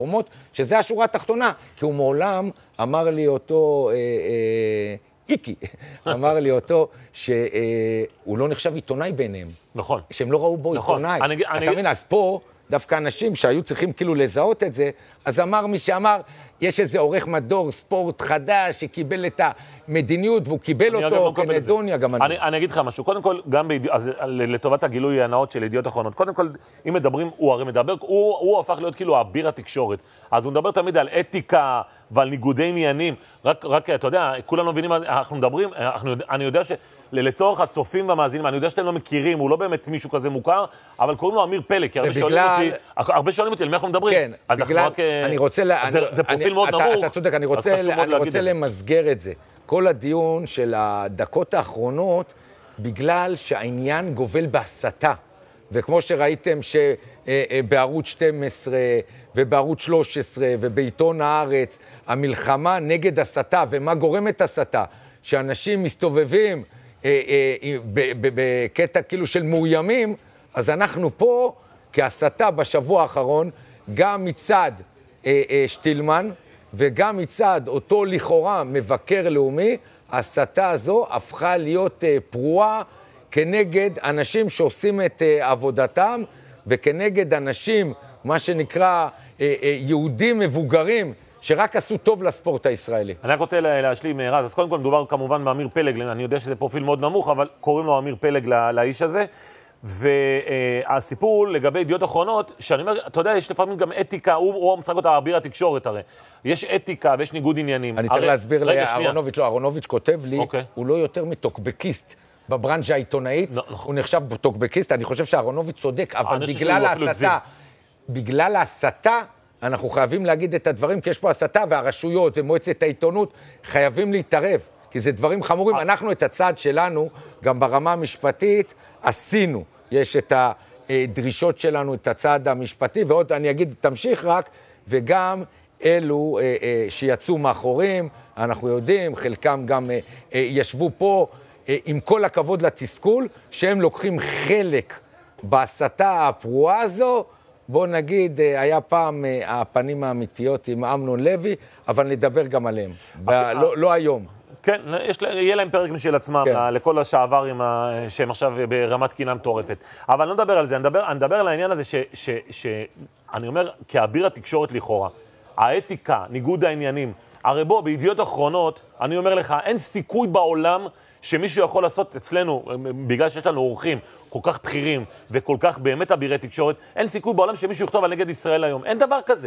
פלטפורמות, שזה השורה התחתונה, כי הוא מעולם אמר לי אותו, איקי, אמר לי אותו שהוא לא נחשב עיתונאי ביניהם. נכון. שהם לא ראו בו עיתונאי. אתה מבין, אז פה דווקא אנשים שהיו צריכים כאילו לזהות את זה, אז אמר מי שאמר, יש איזה עורך מדור ספורט חדש שקיבל את המדיניות, והוא קיבל אותו כנדוניה, גם אני. אני אגיד לך משהו, קודם כל, גם לטובת הגילוי הנאות של ידיעות אחרונות, קודם כל, אם מדברים, הוא הרי מדבר, הוא הפך להיות כאילו אביר התקשורת, אז הוא מדבר תמיד על אתיקה ועל ניגודי עניינים, רק, אתה יודע, כולנו מבינים, אנחנו מדברים, אני יודע לצורך הצופים והמאזינים, אני יודע שאתם לא מכירים, הוא לא באמת מישהו כזה מוכר, אבל קוראים לו אמיר פלג, כי הרבה שואלים אותי, על מי אנחנו מדברים? כן, בגלל, אני רוצה, זה פרופיל מאוד נמוך. אתה צודק, אני רוצה למסגר את זה. כל הדיון של הדקות האחרונות, בגלל שהעניין גובל בהסתה, וכמו שראיתם שבערוץ 12 ובערוץ 13 ובעיתון הארץ, המלחמה נגד הסתה, ומה גורמת הסתה? שאנשים מסתובבים בקטע כאילו של מאוימים, אז אנחנו פה כהסתה בשבוע האחרון, גם מצד שטילמן וגם מצד אותו לכאורה מבקר לאומי, ההסתה הזו הפכה להיות פרועה כנגד אנשים שעושים את עבודתם, וכנגד אנשים, מה שנקרא יהודים מבוגרים, שרק עשו טוב לספורט הישראלי. אני רק רוצה להשלים, רז, אז קודם כל מדובר כמובן באמיר פלג, אני יודע שזה פרופיל מאוד נמוך, אבל קוראים לו אמיר פלג לאיש הזה, והסיפור לגבי ידיעות אחרונות, שאני אומר, אתה יודע, יש לפעמים גם אתיקה, הוא משחק אותה אביר התקשורת הרי, יש אתיקה ויש ניגוד עניינים. אני צריך להסביר לאהרונוביץ', לא, אהרונוביץ' כותב לי, הוא לא יותר מטוקבקיסט בברנז'ה העיתונאית, הוא נחשב טוקבקיסט, אני חושב שאהרונוביץ' צודק, אבל בגלל ההסתה, אנחנו חייבים להגיד את הדברים, כי יש פה הסתה, והרשויות ומועצת העיתונות חייבים להתערב, כי זה דברים חמורים. אנחנו את הצד שלנו, גם ברמה המשפטית, עשינו. יש את הדרישות שלנו, את הצד המשפטי, ועוד אני אגיד, תמשיך רק, וגם אלו שיצאו מאחורים, אנחנו יודעים, חלקם גם ישבו פה, עם כל הכבוד לתסכול, שהם לוקחים חלק בהסתה הפרועה הזו, בוא נגיד, היה פעם הפנים האמיתיות עם אמנון לוי, אבל נדבר גם עליהם, לא היום. כן, יהיה להם פרק משל עצמם, לכל השעברים שהם עכשיו ברמת קינה מטורפת. אבל אני לא מדבר על זה, אני מדבר על העניין הזה שאני אומר, כאביר התקשורת לכאורה, האתיקה, ניגוד העניינים, הרי בוא, בידיעות אחרונות, אני אומר לך, אין סיכוי בעולם שמישהו יכול לעשות אצלנו, בגלל שיש לנו אורחים כל כך בכירים וכל כך באמת אבירי תקשורת, אין סיכוי בעולם שמישהו יכתוב על נגד ישראל היום. אין דבר כזה.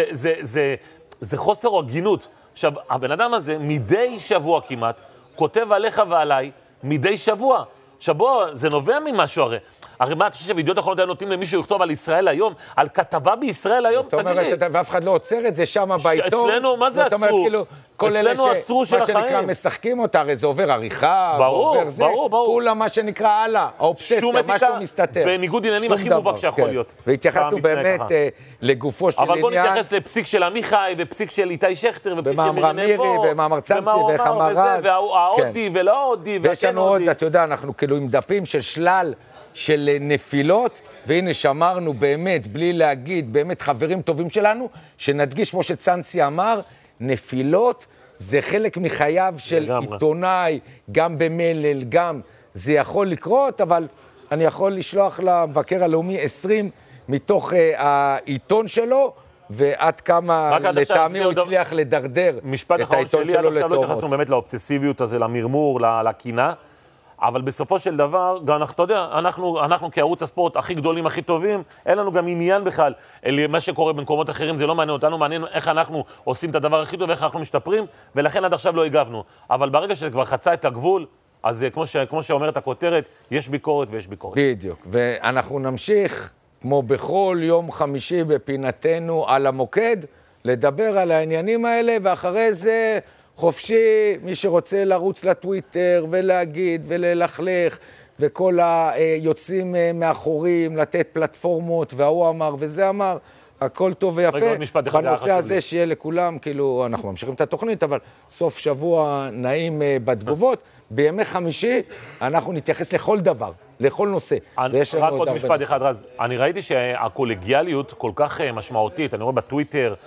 זה חוסר הגינות. עכשיו, הבן אדם הזה מדי שבוע כמעט כותב עליך ועליי מדי שבוע. עכשיו בוא, זה נובע ממשהו הרי מה אתה חושב שבידיעות אחרונות היו נותנים למישהו לכתוב על ישראל היום, על כתבה בישראל היום? זאת אומרת, ואף אחד לא עוצר את זה שם בעיתון. אצלנו, מה זה עצרו? אצלנו עצרו של החיים. מה שנקרא מסחקים אותה, הרי זה עובר עריכה, ברור, ברור. כולה מה שנקרא הלאה, האובססיה, משהו מסתתר. וניגוד עניינים הכי מובהק שיכול להיות. והתייחסנו באמת לגופו של עניין. אבל בוא נתייחס לפסיק של עמיחי, ופסיק של איתי שכטר, ופסיק של ומאמר מירי, ומאמר צמצי, וחמר רז. והאודי ולא אודי, ויש לנו עוד, אתה יודע, אנחנו כאילו עם דפים של שלל של נפילות, והנה שמרנו באמת, בלי להגיד, באמת חברים טובים שלנו, שנדגיש, כמו שצנסי אמר, נפילות זה חלק מחייו של עיתונאי, גם במלל, גם זה יכול לקרות, אבל אני יכול לשלוח למבקר הלאומי 20 מתוך העיתון שלו, ועד כמה לטעמי הוא הצליח לדרדר את העיתון שלו לתורות. לא התייחסנו באמת לאובססיביות הזה, למרמור, לקינה, אבל בסופו של דבר, גם אתה יודע, אנחנו כערוץ הספורט הכי גדולים, הכי טובים, אין לנו גם עניין בכלל. מה שקורה במקומות אחרים זה לא מעניין אותנו, מעניין איך אנחנו עושים את הדבר הכי טוב, ואיך אנחנו משתפרים, ולכן עד עכשיו לא הגבנו. אבל ברגע שזה כבר חצה את הגבול, אז כמו שאומרת הכותרת, יש ביקורת ויש ביקורת. בדיוק, ואנחנו נמשיך, כמו בכל יום חמישי בפינתנו על המוקד, לדבר על העניינים האלה, ואחרי זה חופשי, מי שרוצה לרוץ לטוויטר ולהגיד וללכלך, וכל היוצאים מאחורים, לתת פלטפורמות, והוא אמר וזה אמר, הכל טוב ויפה. בנושא הזה שיהיה לכולם, כאילו אנחנו ממשיכים את התוכנית, אבל סוף שבוע נעים בתגובות. בימי חמישי אנחנו נתייחס לכל דבר, לכל נושא. רק עוד משפט אחד, רז. אני ראיתי שהקולגיאליות כל כך משמעותית, אני רואה בטוויטר,